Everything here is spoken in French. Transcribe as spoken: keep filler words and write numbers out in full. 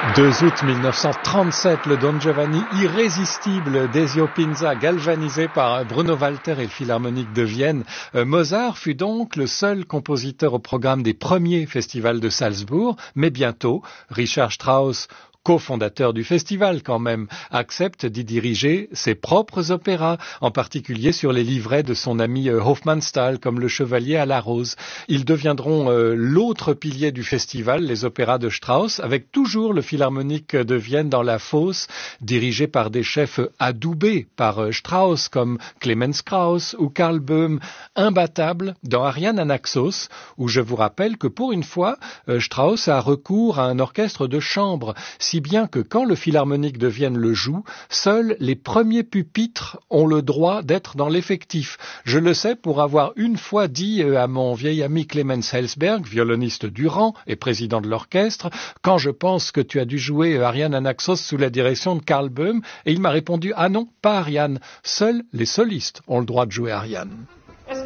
deux août mille neuf cent trente-sept, le Don Giovanni irrésistible d'Ezio Pinza, galvanisé par Bruno Walter et le Philharmonique de Vienne. Mozart fut donc le seul compositeur au programme des premiers festivals de Salzbourg, mais bientôt, Richard Strauss, cofondateur du festival quand même, accepte d'y diriger ses propres opéras, en particulier sur les livrets de son ami Hofmannsthal, comme Le Chevalier à la Rose. Ils deviendront euh, l'autre pilier du festival, les opéras de Strauss, avec toujours le Philharmonique de Vienne dans la fosse, dirigé par des chefs adoubés par euh, Strauss, comme Clemens Krauss ou Karl Böhm, imbattables dans Ariane Anaxos, où je vous rappelle que pour une fois, euh, Strauss a recours à un orchestre de chambre, si bien que quand le Philharmonique de Vienne le joue, seuls les premiers pupitres ont le droit d'être dans l'effectif. Je le sais pour avoir une fois dit à mon vieil ami Clemens Helsberg, violoniste du rang et président de l'orchestre, quand je pense que tu as dû jouer Ariane Anaxos sous la direction de Karl Böhm, et il m'a répondu « Ah non, pas Ariane, seuls les solistes ont le droit de jouer Ariane ».